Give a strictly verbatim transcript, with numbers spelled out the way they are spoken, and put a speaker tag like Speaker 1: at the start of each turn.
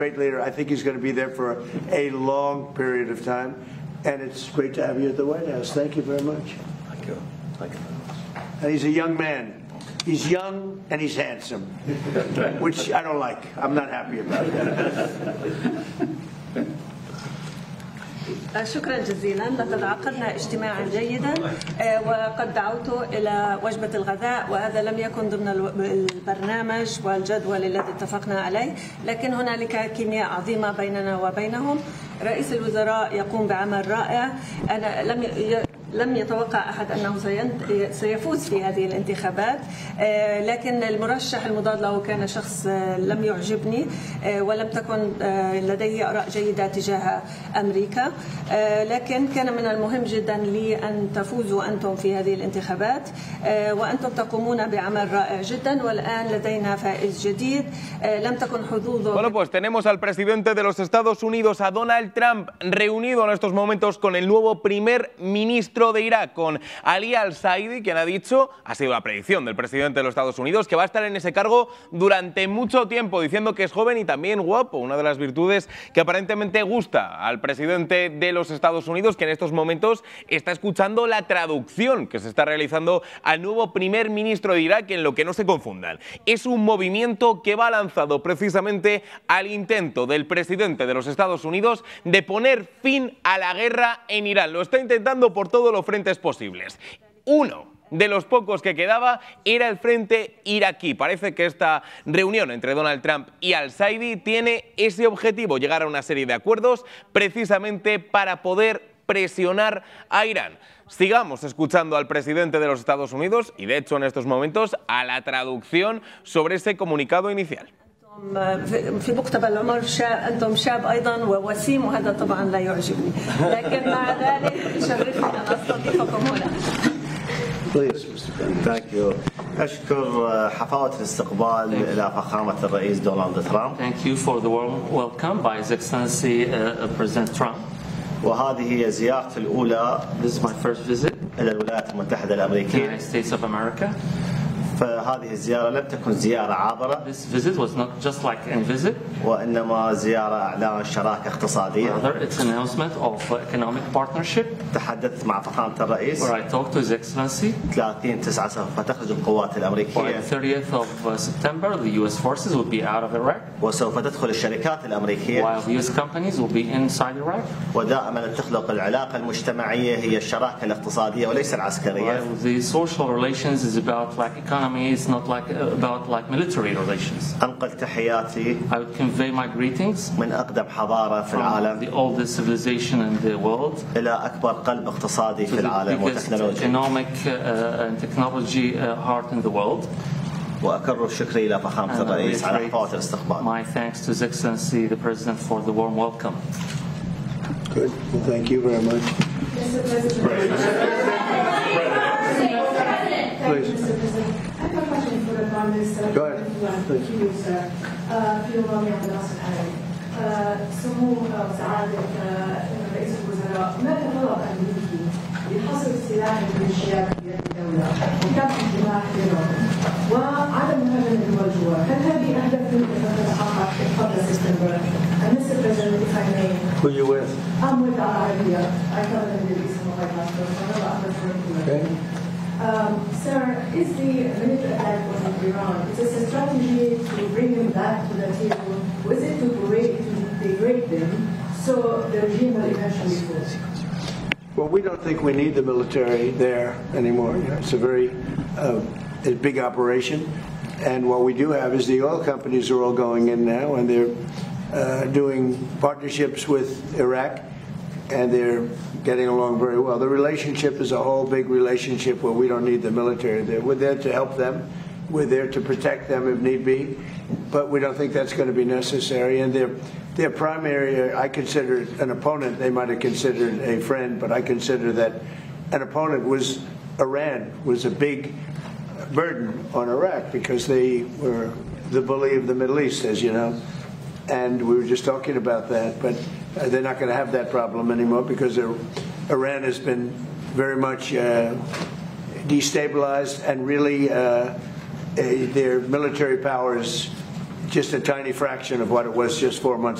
Speaker 1: Great leader. I think he's going to be there for a long period of time, and it's great to have you at the White House. Thank you very much.
Speaker 2: Thank you. Thank you very much.
Speaker 1: And he's a young man. He's young and he's handsome, which I don't like. I'm not happy about that.
Speaker 3: شكرا جزيلا. لقد عقدنا اجتماعا جيدا وقد دعوته إلى وجبة الغداء، وهذا لم يكن ضمن البرنامج والجدول الذي اتفقنا عليه، لكن هنالك كيمياء عظيمة بيننا وبينهم. رئيس الوزراء يقوم بعمل رائع. أنا لم ي... لم يتوقع أحد أنه سيفوز في هذه الانتخابات، لكن المرشح المضاد له كان شخص لم يعجبني ولم تكن لديه آراء جيدة تجاه أمريكا، لكن كان من المهم جدا لي أن تفوزوا أنتم في هذه الانتخابات، وأنتم تقومون بعمل رائع جدا، والآن لدينا فائز جديد لم تكن حظوظه.
Speaker 4: Bueno, pues tenemos al presidente de los Estados Unidos, a Donald Trump, reunido en estos momentos con el nuevo primer ministro de Irak, con Ali al-Saidi, quien ha dicho, ha sido la predicción del presidente de los Estados Unidos, que va a estar en ese cargo durante mucho tiempo, diciendo que es joven y también guapo, una de las virtudes que aparentemente gusta al presidente de los Estados Unidos, que en estos momentos está escuchando la traducción que se está realizando al nuevo primer ministro de Irak, en lo que no se confundan. Es un movimiento que va lanzado precisamente al intento del presidente de los Estados Unidos de poner fin a la guerra en Irán. Lo está intentando por todos los frentes posibles. Uno de los pocos que quedaba era el frente iraquí. Parece que esta reunión entre Donald Trump y al-Saidi tiene ese objetivo, llegar a una serie de acuerdos precisamente para poder presionar a Irán. Sigamos escuchando al presidente de los Estados Unidos y, de hecho, en estos momentos, a la traducción sobre ese comunicado inicial.
Speaker 3: في مقتبل العمر شا أنتم شاب أيضا ووسيم، وهذا طبعا لا يعجبني، لكن مع ذلك يشرفني أن أستضيفكم هنا.
Speaker 2: Thank you. أشكر حفاوة الاستقبال إلى فخامة الرئيس دونالد ترامب.
Speaker 5: Thank you for the warm welcome by His Excellency uh, President Trump.
Speaker 2: وهذه هي زيارتي الأولى.
Speaker 5: This is my first visit
Speaker 2: إلى الولايات المتحدة الأمريكية.
Speaker 5: United States of America.
Speaker 2: فهذه الزيارة لم تكن زيارة عابرة.
Speaker 5: This visit was not just like any visit.
Speaker 2: وإنما زيارة إعلان شراكة اقتصادية.
Speaker 5: Rather, it's an announcement of economic partnership.
Speaker 2: تحدثت مع فخامة الرئيس.
Speaker 5: Where I talked to His Excellency.
Speaker 2: ثلاثين تسعة سوف تخرج القوات الأمريكية.
Speaker 5: By the thirtieth of September, the U S forces will be out of Iraq.
Speaker 2: وسوف تدخل الشركات الأمريكية.
Speaker 5: While the U S companies will be inside Iraq.
Speaker 2: ودائما تخلق العلاقة المجتمعية هي الشراكة الاقتصادية وليس العسكرية.
Speaker 5: While the social relations is about like economy, it's not like uh, about like military relations.
Speaker 2: أنقل تحياتي.
Speaker 5: I would convey my greetings
Speaker 2: من أقدم حضارة في العالم.
Speaker 5: The oldest civilization in the world.
Speaker 2: إلى أكبر قلب اقتصادي في العالم وتكنولوجيا.
Speaker 5: Economic uh, and technology uh, heart in the world.
Speaker 2: وأكرر شكري إلى فخامة الرئيس على حفاوة الاستقبال.
Speaker 5: My thanks to His Excellency the President for the warm welcome.
Speaker 1: Good. Well, thank you very much.
Speaker 6: Mister President.
Speaker 1: Please.
Speaker 6: I have a question for the Prime Minister.
Speaker 1: Go ahead.
Speaker 6: Thank you, sir. في موضوع الدراسة الحالية. سمو سعادة رئيس الوزراء، هناك طلب أمريكي لحصر السلاح الميليشيات في يد الدولة وكف انتماء لهم وعدم مهاجمة الدول جوا. هل هذه أهداف يمكن أن تتحقق قبل سبتمبر؟ And Mister President, if I may.
Speaker 1: Who are you with?
Speaker 6: I'm with the Arabia. I cover the Middle East and White House.
Speaker 1: Okay.
Speaker 6: Um, sir, is the military attack on Iran, is this a strategy to bring them back to the table? Or is it to degrade, to degrade them so the regime will eventually fall?
Speaker 1: Well, we don't think we need the military there anymore. You know, it's a very uh, a big operation. And what we do have is the oil companies are all going in now, and they're uh, doing partnerships with Iraq, and they're getting along very well. The relationship is a whole big relationship where we don't need the military there. We're there to help them. We're there to protect them if need be. But we don't think that's going to be necessary. And their, their primary, I consider an opponent, they might have considered a friend, but I consider that an opponent was Iran, was a big burden on Iraq because they were the bully of the Middle East, as you know. And we were just talking about that. But Uh, they're not going to have that problem anymore because Iran has been very much uh, destabilized and really uh, uh, their military powers just a tiny fraction of what it was just four months